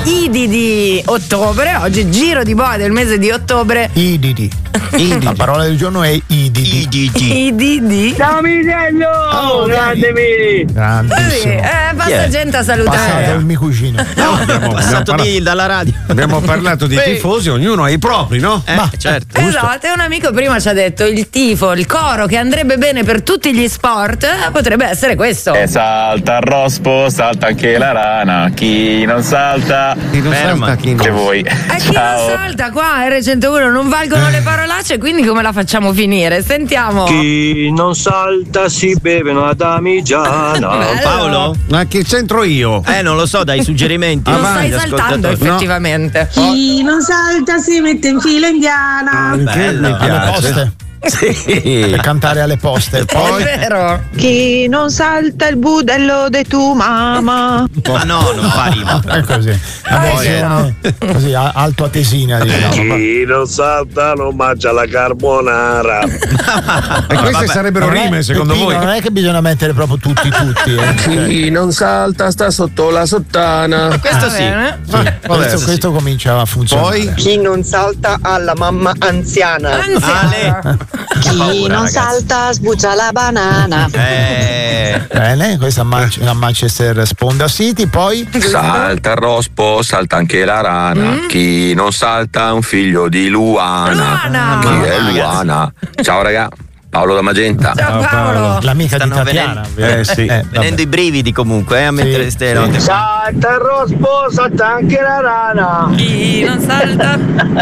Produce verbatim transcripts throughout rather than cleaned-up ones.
Idi di ottobre, oggi è giro di boa del mese di ottobre. Ididi. Ididi. La parola del giorno è ididi. Ididi. Ididi. Ciao Misello! Oh, grande Miri! Grandissimo. Eh, passa Yeah. gente a salutare. Passato il mio cugino. No, abbiamo, Passato abbiamo lì dalla radio. Abbiamo parlato di Beh. tifosi, ognuno ha i propri, no? Eh, Ma- certo. Esatto, e un amico prima ci ha detto il tifo, il coro che andrebbe bene per tutti gli sport, eh, potrebbe essere questo. E salta il rospo, salta anche la rana. Chi non salta, Chi non Ferma. salta, chi che no. voi. E chi non Ciao. salta qua R centouno non valgono le parolacce, quindi come la facciamo finire? Sentiamo. Chi non salta si beve una damigiana. Bello. Paolo? Ma che c'entro io? Eh, non lo so, dai suggerimenti. Non Avanti, stai saltando ascoltatori. effettivamente. Chi non salta si mette in fila indiana. Che bello. mi Alle piace. poste. Sì. Per cantare alle poste. Poi È vero. Chi non salta il budello de tu mamma. Ma no, non fa rima. è così. La versione così a- alto atesina, diciamo. Chi non salta non mangia la carbonara. E queste vabbè. sarebbero Non è- rime, secondo Peppino, voi? non è che bisogna mettere proprio tutti tutti. Eh. Chi non salta sta sotto la sottana. Questo Va sì. bene. questo, questo comincia a funzionare. Poi Chi non salta alla mamma anziana. Anziana. Chi paura, non ragazzi. salta sbuccia la banana. Eh, Bene, questa a, Man- a Manchester Sponda City, poi Salta il rospo, salta anche la rana. Chi non salta è un figlio di Luana. Luana. Chi è Ragazzi. Luana? Ciao raga, Paolo da Magenta. Ciao Paolo. l'amica di Stanno Tatiana. venendo- Eh, sì. vabbè. venendo i brividi comunque, eh, a mettere Sì, ste sì. note. Salta il rospo, salta anche la rana. Chi non salta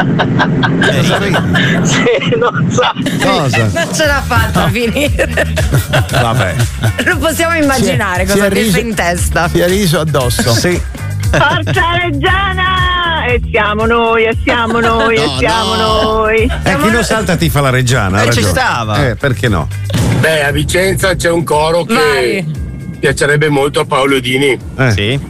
Se non salta. cosa? non ce l'ha fatta a finire. Vabbè. Non possiamo immaginare Si è- cosa si è pensa riso- in testa. Si è riso addosso. Sì. Forza Reggiana! E siamo noi, e siamo noi, e No, siamo no. noi. Eh, chi non salta ti fa la reggiana. ha Eh, ci ragione. stava. Eh, perché no? Beh, a Vicenza c'è un coro che Vai. piacerebbe molto a Paolo Dini. Eh. Sì.